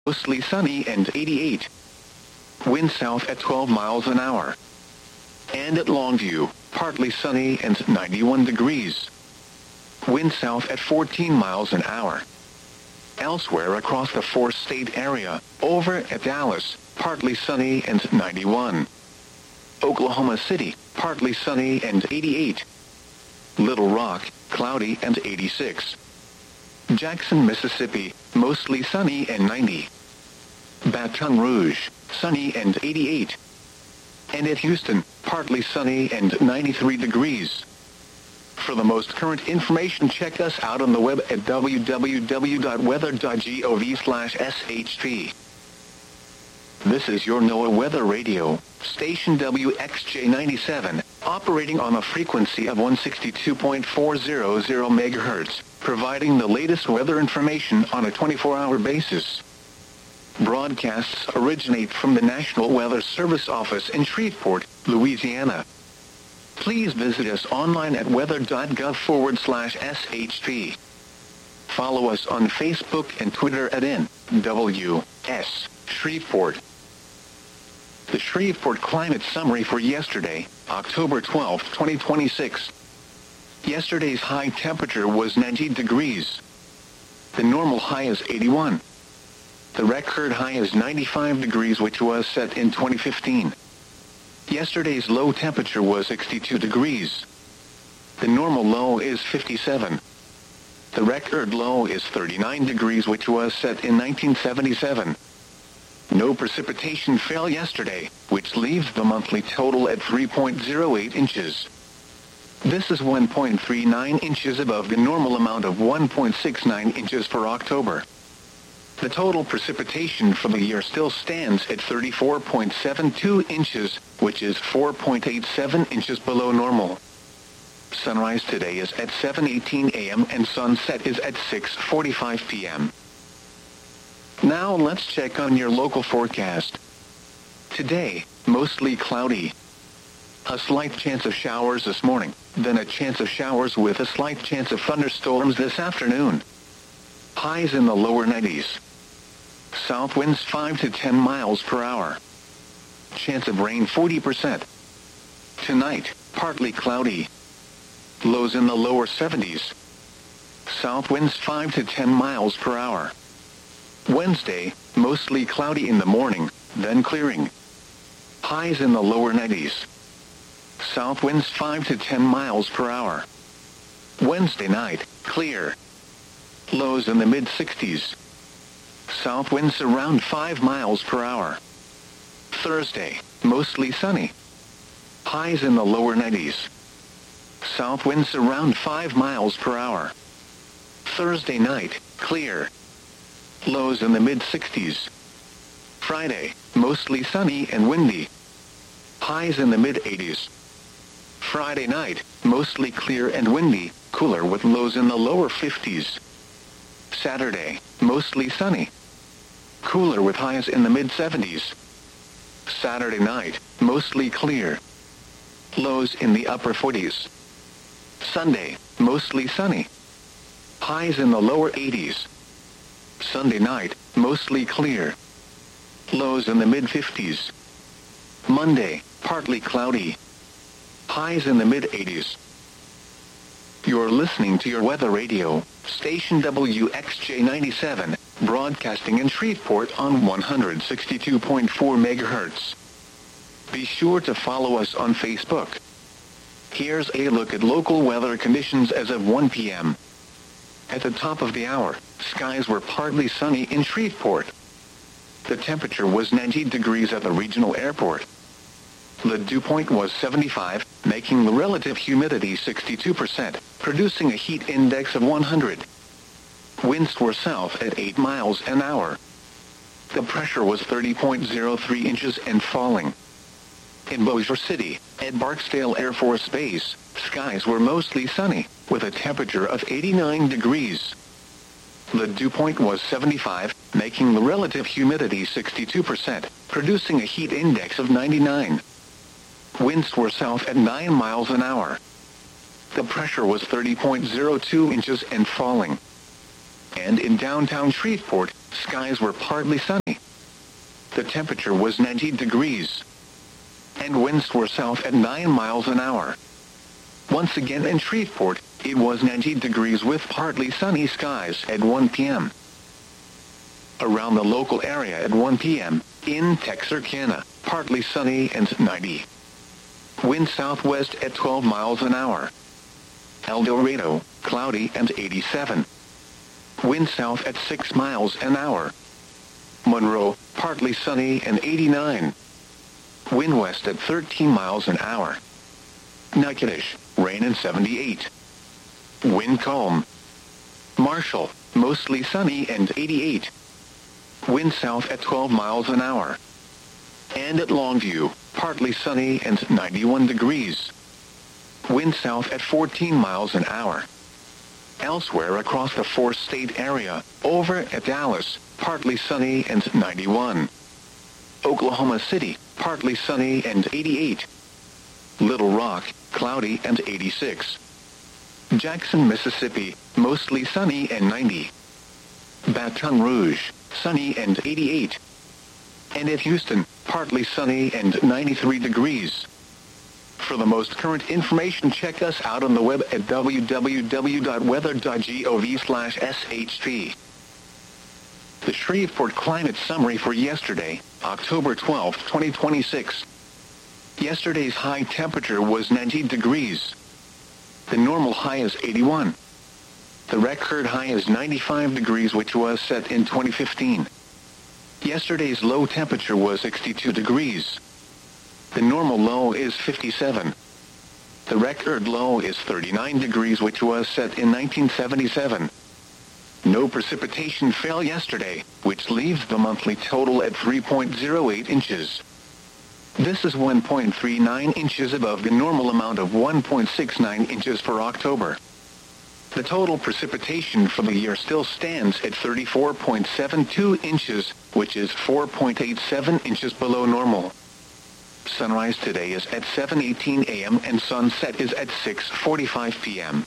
mostly sunny and 88. Wind south at 12 miles an hour. And at Longview, partly sunny and 91 degrees. Wind south at 14 miles an hour. Elsewhere across the four-state area, over at Dallas, partly sunny and 91. Oklahoma City, partly sunny and 88. Little Rock, cloudy and 86. Jackson, Mississippi, mostly sunny and 90. Baton Rouge, sunny and 88. And at Houston, partly sunny and 93 degrees. For the most current information, check us out on the web at www.weather.gov/SHP. This is your NOAA Weather Radio, station WXJ97, operating on a frequency of 162.400 MHz, providing the latest weather information on a 24-hour basis. Broadcasts originate from the National Weather Service office in Shreveport, Louisiana. Please visit us online at weather.gov/SHP. Follow us on Facebook and Twitter at NWS Shreveport. The Shreveport Climate Summary for yesterday, October 12, 2026. Yesterday's high temperature was 90 degrees. The normal high is 81. The record high is 95 degrees, which was set in 2015. Yesterday's low temperature was 62 degrees. The normal low is 57. The record low is 39 degrees, which was set in 1977. No precipitation fell yesterday, which leaves the monthly total at 3.08 inches. This is 1.39 inches above the normal amount of 1.69 inches for October. The total precipitation for the year still stands at 34.72 inches, which is 4.87 inches below normal. Sunrise today is at 7:18 a.m. and sunset is at 6:45 p.m. Now let's check on your local forecast. Today, mostly cloudy. A slight chance of showers this morning, then a chance of showers with a slight chance of thunderstorms this afternoon. Highs in the lower 90s. South winds 5 to 10 miles per hour. Chance of rain 40%. Tonight, partly cloudy. Lows in the lower 70s. South winds 5 to 10 miles per hour. Wednesday, mostly cloudy in the morning, then clearing. Highs in the lower 90s. South winds 5 to 10 miles per hour. Wednesday night, clear. Lows in the mid-60s. South winds around 5 miles per hour. Thursday, mostly sunny. Highs in the lower 90s. South winds around 5 miles per hour. Thursday night, clear. Lows in the mid-60s. Friday, mostly sunny and windy. Highs in the mid-80s. Friday night, mostly clear and windy, cooler with lows in the lower 50s. Saturday, mostly sunny. Cooler with highs in the mid-70s. Saturday night, mostly clear. Lows in the upper 40s. Sunday, mostly sunny. Highs in the lower 80s. Sunday night, mostly clear. Lows in the mid-50s. Monday, partly cloudy. Highs in the mid-80s. You're listening to your weather radio, station WXJ97, broadcasting in Shreveport on 162.4 MHz. Be sure to follow us on Facebook. Here's a look at local weather conditions as of 1 p.m. At the top of the hour, skies were partly sunny in Shreveport. The temperature was 90 degrees at the regional airport. The dew point was 75, making the relative humidity 62%, producing a heat index of 100. Winds were south at 8 miles an hour. The pressure was 30.03 inches and falling. In Bossier City, at Barksdale Air Force Base, skies were mostly sunny, with a temperature of 89 degrees. The dew point was 75, making the relative humidity 62%, producing a heat index of 99. Winds were south at 9 miles an hour. The pressure was 30.02 inches and falling. And in downtown Shreveport, skies were partly sunny. The temperature was 90 degrees. And winds were south at 9 miles an hour. Once again in Shreveport, it was 90 degrees with partly sunny skies at 1 p.m. Around the local area at 1 p.m., in Texarkana, partly sunny and 90. Wind southwest at 12 miles an hour. El Dorado, cloudy and 87. Wind south at 6 miles an hour. Monroe, partly sunny and 89. Wind west at 13 miles an hour. Natchitoches, rain and 78. Wind calm. Marshall, mostly sunny and 88. Wind south at 12 miles an hour. And at Longview, partly sunny and 91 degrees. Wind south at 14 miles an hour. Elsewhere across the four-state area, over at Dallas, partly sunny and 91. Oklahoma City, partly sunny and 88. Little Rock, cloudy and 86. Jackson, Mississippi, mostly sunny and 90. Baton Rouge, sunny and 88. And at Houston, partly sunny and 93 degrees. For the most current information, check us out on the web at www.weather.gov/SHP. The Shreveport Climate Summary for yesterday, October 12, 2026. Yesterday's high temperature was 90 degrees. The normal high is 81. The record high is 95 degrees, which was set in 2015. Yesterday's low temperature was 62 degrees. The normal low is 57. The record low is 39 degrees, which was set in 1977. No precipitation fell yesterday, which leaves the monthly total at 3.08 inches. This is 1.39 inches above the normal amount of 1.69 inches for October. The total precipitation for the year still stands at 34.72 inches, which is 4.87 inches below normal. Sunrise today is at 7:18 a.m. and sunset is at 6:45 p.m.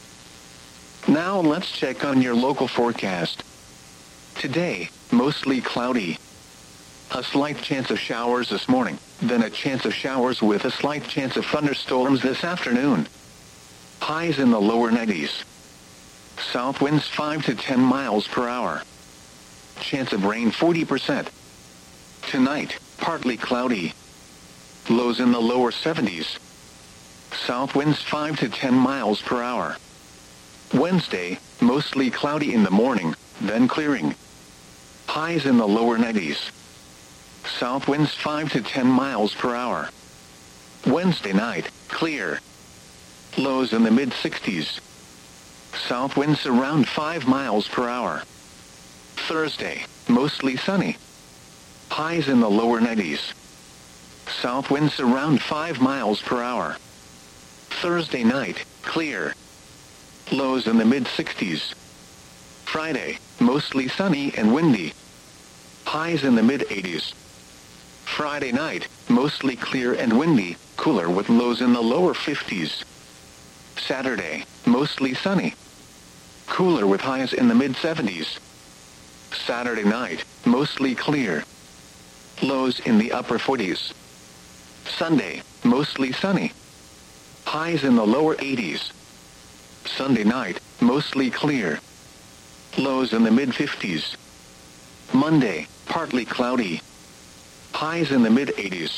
Now let's check on your local forecast. Today, mostly cloudy. A slight chance of showers this morning, then a chance of showers with a slight chance of thunderstorms this afternoon. Highs in the lower 90s. South winds 5 to 10 miles per hour. Chance of rain 40%. Tonight, partly cloudy. Lows in the lower 70s. South winds 5 to 10 miles per hour. Wednesday, mostly cloudy in the morning, then clearing. Highs in the lower 90s. South winds 5 to 10 miles per hour. Wednesday night, clear. Lows in the mid-60s. South winds around 5 miles per hour. Thursday, mostly sunny. Highs in the lower 90s. South winds around 5 miles per hour. Thursday night, clear. Lows in the mid-60s. Friday, mostly sunny and windy. Highs in the mid-80s. Friday night, mostly clear and windy, cooler with lows in the lower 50s. Saturday, mostly sunny. Cooler with highs in the mid-70s. Saturday night, mostly clear. Lows in the upper 40s. Sunday, mostly sunny. Highs in the lower 80s. Sunday night, mostly clear. Lows in the mid-50s. Monday, partly cloudy. Highs in the mid-80s.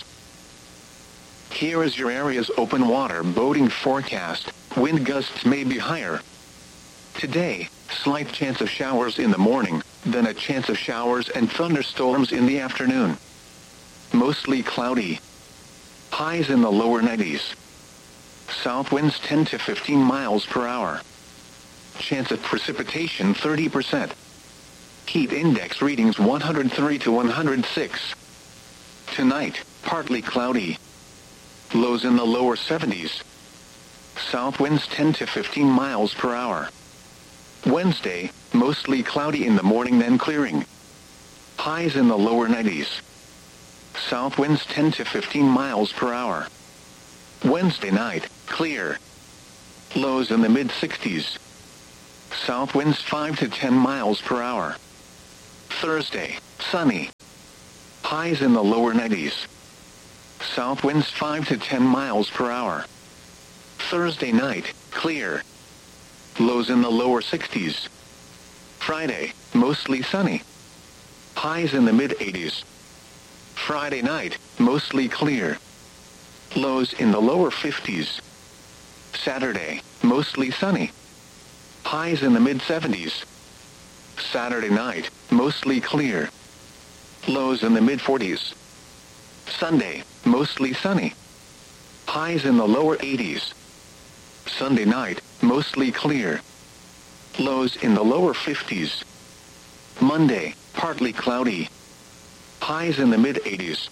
Here is your area's open water boating forecast. Wind gusts may be higher. Today, slight chance of showers in the morning, then a chance of showers and thunderstorms in the afternoon. Mostly cloudy. Highs in the lower 90s. South winds 10 to 15 miles per hour. Chance of precipitation 30%. Heat index readings 103 to 106. Tonight, partly cloudy. Lows in the lower 70s. South winds 10 to 15 miles per hour. Wednesday, mostly cloudy in the morning, then clearing. Highs in the lower 90s. South winds 10 to 15 miles per hour. Wednesday night, clear. Lows in the mid-60s. South winds 5 to 10 miles per hour. Thursday, sunny. Highs in the lower 90s. South winds 5 to 10 miles per hour. Thursday night, clear. Lows in the lower 60s. Friday, mostly sunny. Highs in the mid-80s. Friday night, mostly clear. Lows in the lower 50s. Saturday, mostly sunny. Highs in the mid-70s. Saturday night, mostly clear. Lows in the mid-40s. Sunday, mostly sunny. Highs in the lower 80s. Sunday night, mostly clear. Lows in the lower 50s. Monday, partly cloudy. Highs in the mid-80s.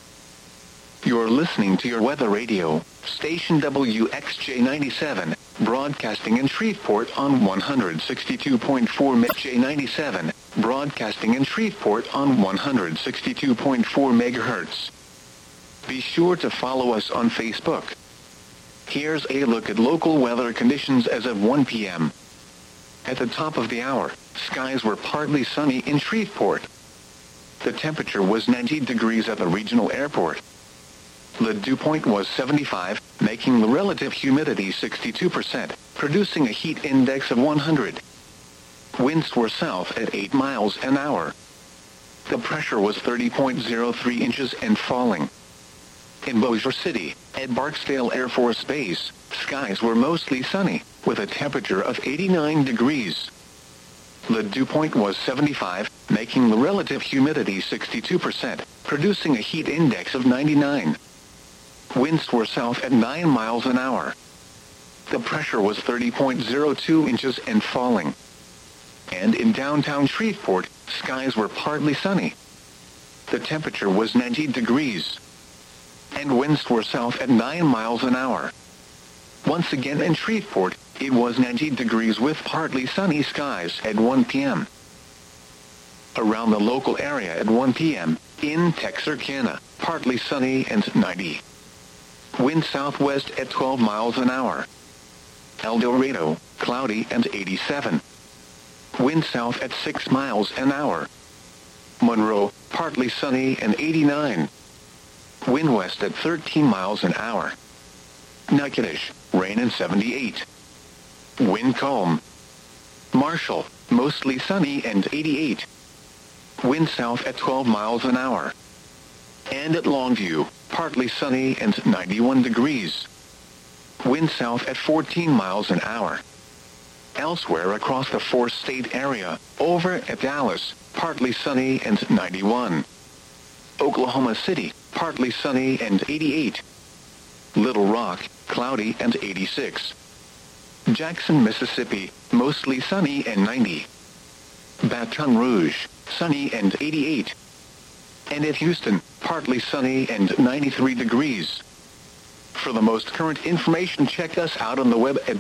You're listening to your weather radio, station WXJ97, broadcasting in Shreveport on 162.4 MJ97, broadcasting in Shreveport on 162.4 MHz. Be sure to follow us on Facebook. Here's a look at local weather conditions as of 1 p.m. At the top of the hour, skies were partly sunny in Shreveport. The temperature was 90 degrees at the regional airport. The dew point was 75, making the relative humidity 62%, producing a heat index of 100. Winds were south at 8 miles an hour. The pressure was 30.03 inches and falling. In Bossier City, at Barksdale Air Force Base, skies were mostly sunny, with a temperature of 89 degrees. The dew point was 75, making the relative humidity 62%, producing a heat index of 99. Winds were south at 9 miles an hour. The pressure was 30.02 inches and falling. And in downtown Shreveport, skies were partly sunny. The temperature was 90 degrees. And winds were south at 9 miles an hour. Once again in Shreveport, it was 90 degrees with partly sunny skies at 1 p.m. Around the local area at 1 p.m., in Texarkana, partly sunny and 90. Wind southwest at 12 miles an hour. El Dorado, cloudy and 87. Wind south at 6 miles an hour. Monroe, partly sunny and 89. Wind west at 13 miles an hour. Natchitoches, rain and 78. Wind calm. Marshall, mostly sunny and 88. Wind south at 12 miles an hour. And at Longview, partly sunny and 91 degrees. Wind south at 14 miles an hour. Elsewhere across the four-state area, over at Dallas, partly sunny and 91. Oklahoma City, partly sunny and 88. Little Rock, cloudy and 86. Jackson, Mississippi, mostly sunny and 90. Baton Rouge, sunny and 88. And at Houston, partly sunny and 93 degrees. For the most current information, check us out on the web at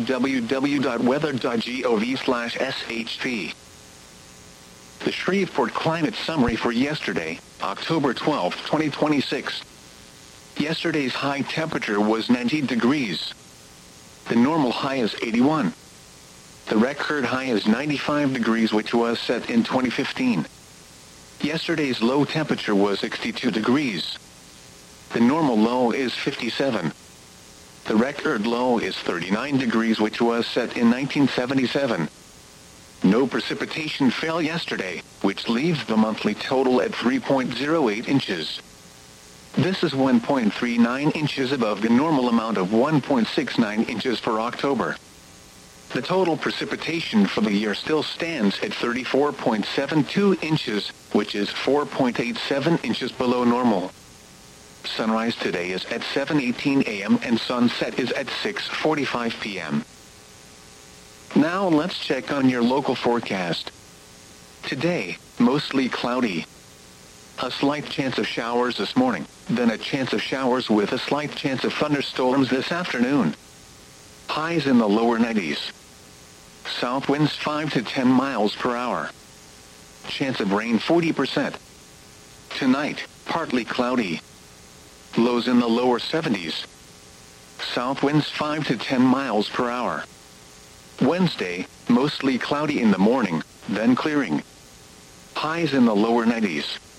www.weather.gov/SHP. The Shreveport Climate Summary for yesterday, October 12, 2026. Yesterday's high temperature was 90 degrees. The normal high is 81. The record high is 95 degrees, which was set in 2015. Yesterday's low temperature was 62 degrees. The normal low is 57. The record low is 39 degrees, which was set in 1977. No precipitation fell yesterday, which leaves the monthly total at 3.08 inches. This is 1.39 inches above the normal amount of 1.69 inches for October. The total precipitation for the year still stands at 34.72 inches, which is 4.87 inches below normal. Sunrise today is at 7:18 a.m. and sunset is at 6:45 p.m. Now let's check on your local forecast. Today, mostly cloudy. A slight chance of showers this morning, then a chance of showers with a slight chance of thunderstorms this afternoon. Highs in the lower 90s. South winds 5 to 10 miles per hour. Chance of rain 40%. Tonight, partly cloudy. Lows in the lower 70s. South winds 5 to 10 miles per hour. Wednesday, mostly cloudy in the morning, then clearing. highs in the lower 90s.